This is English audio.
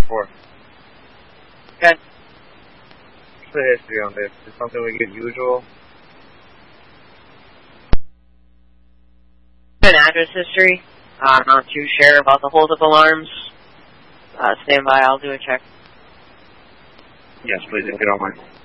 4. Okay. What's the history on this? Is it something we get usual? An address history. I'm not too sure about the hold-up alarms. Stand by, I'll do a check. Yes, please, if you don't mind.